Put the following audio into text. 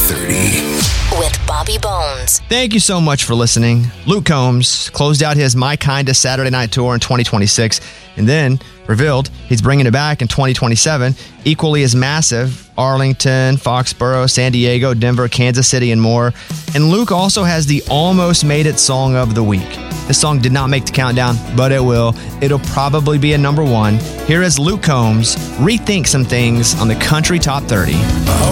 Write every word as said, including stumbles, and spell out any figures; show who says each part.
Speaker 1: thirty.
Speaker 2: With Bobby Bones.
Speaker 3: Thank you so much for listening. Luke Combs closed out his My Kinda Saturday Night Tour in twenty twenty-six and then revealed he's bringing it back in twenty twenty-seven, equally as massive. Arlington, Foxborough, San Diego, Denver, Kansas City, and more. And Luke also has the Almost Made It Song of the Week. This song did not make the countdown, but it will. It'll probably be a number one. Here is Luke Combs rethink some things on the Country Top thirty.
Speaker 1: Oh.